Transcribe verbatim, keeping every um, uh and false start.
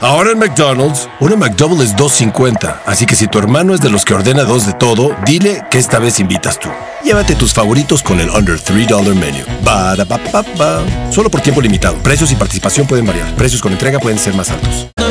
Ahora en McDonald's, una McDouble es dos cincuenta. Así que si tu hermano es de los que ordena dos de todo, dile que esta vez invitas tú. Llévate tus favoritos con el Under tres dollar Menu. Ba-da-ba-ba-ba. Solo por tiempo limitado. Precios y participación pueden variar. Precios con entrega pueden ser más altos.